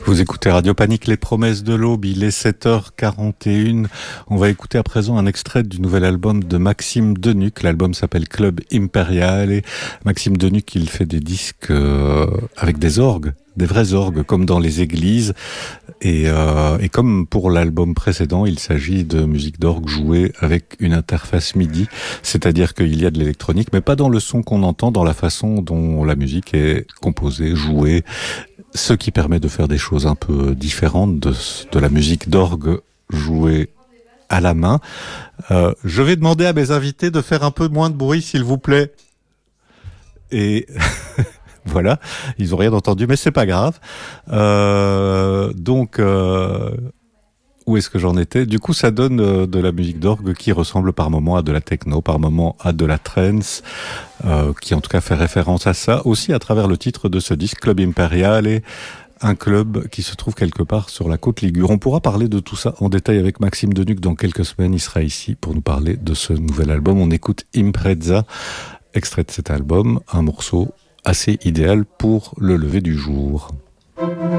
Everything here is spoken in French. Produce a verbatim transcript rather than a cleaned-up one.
Vous écoutez Radio Panique, les promesses de l'aube, il est sept heures quarante et une. On va écouter à présent un extrait du nouvel album de Maxime Denuc. L'album s'appelle Club Impérial et Maxime Denuc, il fait des disques euh, avec des orgues, des vrais orgues, comme dans les églises. Et, euh, et comme pour l'album précédent, il s'agit de musique d'orgue jouée avec une interface MIDI, c'est-à-dire qu'il y a de l'électronique, mais pas dans le son qu'on entend, dans la façon dont la musique est composée, jouée, ce qui permet de faire des choses un peu différentes de, de la musique d'orgue jouée à la main. Euh, je vais demander à mes invités de faire un peu moins de bruit, s'il vous plaît. Et voilà, ils ont rien entendu, mais c'est pas grave. Euh, donc, euh, où est-ce que j'en étais ? Du coup, ça donne euh, de la musique d'orgue qui ressemble par moments à de la techno, par moments à de la trance, euh, qui en tout cas fait référence à ça, aussi à travers le titre de ce disque, Club Impérial, et un club qui se trouve quelque part sur la côte Ligure. On pourra parler de tout ça en détail avec Maxime Denuc dans quelques semaines. Il sera ici pour nous parler de ce nouvel album. On écoute Impreza, extrait de cet album, un morceau assez idéal pour le lever du jour.